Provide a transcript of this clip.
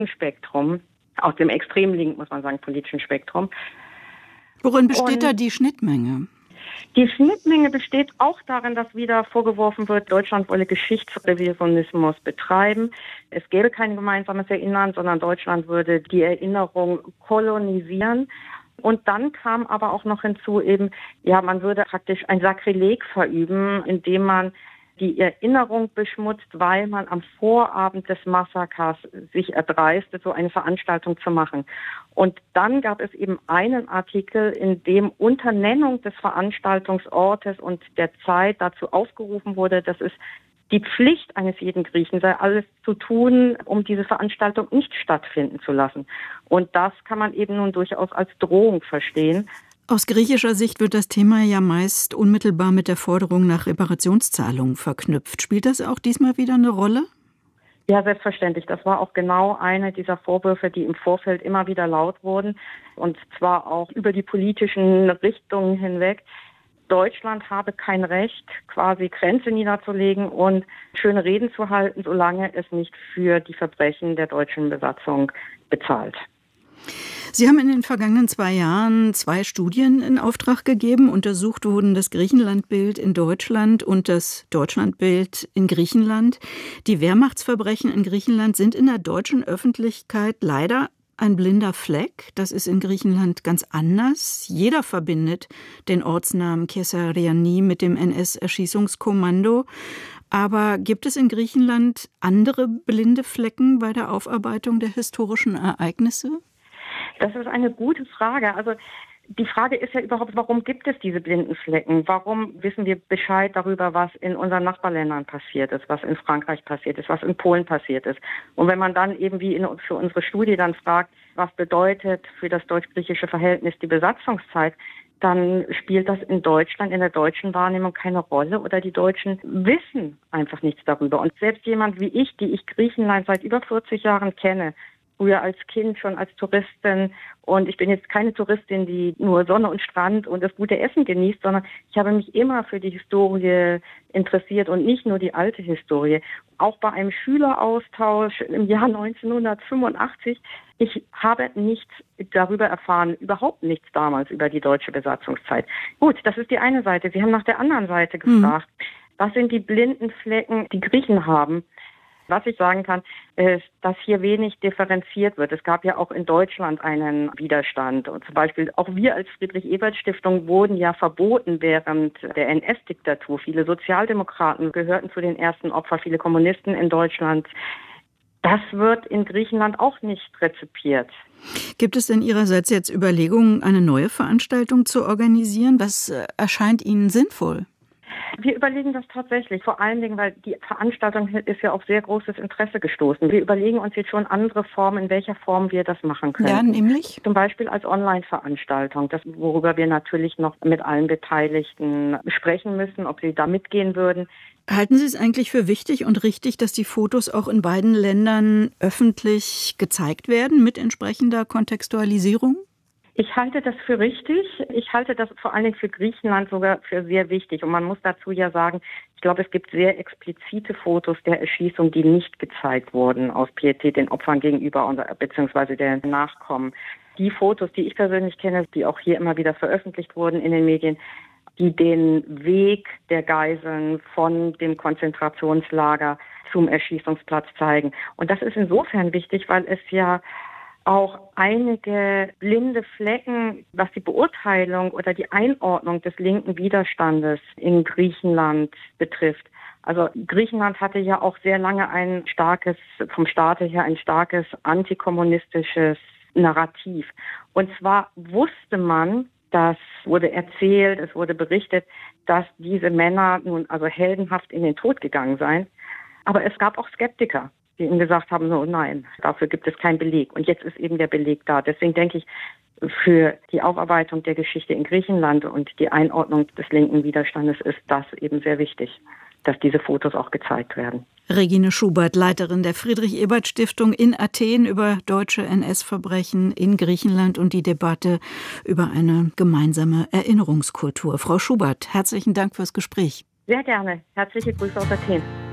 Spektrum, aus dem extrem linken, muss man sagen, politischen Spektrum. Worin besteht da die Schnittmenge? Die Schnittmenge besteht auch darin, dass wieder vorgeworfen wird, Deutschland wolle Geschichtsrevisionismus betreiben. Es gäbe kein gemeinsames Erinnern, sondern Deutschland würde die Erinnerung kolonisieren. Und dann kam aber auch noch hinzu eben, man würde praktisch ein Sakrileg verüben, indem man die Erinnerung beschmutzt, weil man am Vorabend des Massakers sich erdreiste, so eine Veranstaltung zu machen. Und dann gab es eben einen Artikel, in dem unter Nennung des Veranstaltungsortes und der Zeit dazu aufgerufen wurde, dass es die Pflicht eines jeden Griechen sei, alles zu tun, um diese Veranstaltung nicht stattfinden zu lassen. Und das kann man eben nun durchaus als Drohung verstehen. Aus griechischer Sicht wird das Thema ja meist unmittelbar mit der Forderung nach Reparationszahlungen verknüpft. Spielt das auch diesmal wieder eine Rolle? Ja, selbstverständlich. Das war auch genau eine dieser Vorwürfe, die im Vorfeld immer wieder laut wurden. Und zwar auch über die politischen Richtungen hinweg. Deutschland habe kein Recht, quasi Grenze niederzulegen und schöne Reden zu halten, solange es nicht für die Verbrechen der deutschen Besatzung bezahlt. Sie haben in den vergangenen 2 Jahren 2 Studien in Auftrag gegeben. Untersucht wurden das Griechenlandbild in Deutschland und das Deutschlandbild in Griechenland. Die Wehrmachtsverbrechen in Griechenland sind in der deutschen Öffentlichkeit leider ein blinder Fleck. Das ist in Griechenland ganz anders. Jeder verbindet den Ortsnamen Kessariani mit dem NS-Erschießungskommando. Aber gibt es in Griechenland andere blinde Flecken bei der Aufarbeitung der historischen Ereignisse? Das ist eine gute Frage. Also die Frage ist ja überhaupt, warum gibt es diese blinden Flecken? Warum wissen wir Bescheid darüber, was in unseren Nachbarländern passiert ist, was in Frankreich passiert ist, was in Polen passiert ist? Und wenn man dann eben wie für unsere Studie dann fragt, was bedeutet für das deutsch-griechische Verhältnis die Besatzungszeit, dann spielt das in Deutschland, in der deutschen Wahrnehmung keine Rolle oder die Deutschen wissen einfach nichts darüber. Und selbst jemand wie ich, die ich Griechenland seit über 40 Jahren kenne, früher als Kind schon als Touristin, und ich bin jetzt keine Touristin, die nur Sonne und Strand und das gute Essen genießt, sondern ich habe mich immer für die Historie interessiert und nicht nur die alte Historie. Auch bei einem Schüleraustausch im Jahr 1985, ich habe nichts darüber erfahren, überhaupt nichts damals über die deutsche Besatzungszeit. Gut, das ist die eine Seite. Sie haben nach der anderen Seite gefragt, was sind die blinden Flecken, die Griechen haben? Was ich sagen kann, ist, dass hier wenig differenziert wird. Es gab ja auch in Deutschland einen Widerstand. Und zum Beispiel auch wir als Friedrich-Ebert-Stiftung wurden ja verboten während der NS-Diktatur. Viele Sozialdemokraten gehörten zu den ersten Opfern, viele Kommunisten in Deutschland. Das wird in Griechenland auch nicht rezipiert. Gibt es denn Ihrerseits jetzt Überlegungen, eine neue Veranstaltung zu organisieren? Was erscheint Ihnen sinnvoll? Wir überlegen das tatsächlich, vor allen Dingen, weil die Veranstaltung ist ja auf sehr großes Interesse gestoßen. Wir überlegen uns jetzt schon andere Formen, in welcher Form wir das machen können. Ja, nämlich? Zum Beispiel als Online-Veranstaltung, worüber wir natürlich noch mit allen Beteiligten sprechen müssen, ob sie da mitgehen würden. Halten Sie es eigentlich für wichtig und richtig, dass die Fotos auch in beiden Ländern öffentlich gezeigt werden mit entsprechender Kontextualisierung? Ich halte das für richtig. Ich halte das vor allen Dingen für Griechenland sogar für sehr wichtig. Und man muss dazu ja sagen, ich glaube, es gibt sehr explizite Fotos der Erschießung, die nicht gezeigt wurden aus Pietät den Opfern gegenüber beziehungsweise der Nachkommen. Die Fotos, die ich persönlich kenne, die auch hier immer wieder veröffentlicht wurden in den Medien, die den Weg der Geiseln von dem Konzentrationslager zum Erschießungsplatz zeigen. Und das ist insofern wichtig, weil es ja auch einige blinde Flecken, was die Beurteilung oder die Einordnung des linken Widerstandes in Griechenland betrifft. Also Griechenland hatte ja auch sehr lange vom Staate her ein starkes antikommunistisches Narrativ. Und zwar wusste man, das wurde erzählt, es wurde berichtet, dass diese Männer nun also heldenhaft in den Tod gegangen seien. Aber es gab auch Skeptiker, die ihm gesagt haben, so nein, dafür gibt es keinen Beleg. Und jetzt ist eben der Beleg da. Deswegen denke ich, für die Aufarbeitung der Geschichte in Griechenland und die Einordnung des linken Widerstandes ist das eben sehr wichtig, dass diese Fotos auch gezeigt werden. Regine Schubert, Leiterin der Friedrich-Ebert-Stiftung in Athen über deutsche NS-Verbrechen in Griechenland und die Debatte über eine gemeinsame Erinnerungskultur. Frau Schubert, herzlichen Dank fürs Gespräch. Sehr gerne. Herzliche Grüße aus Athen.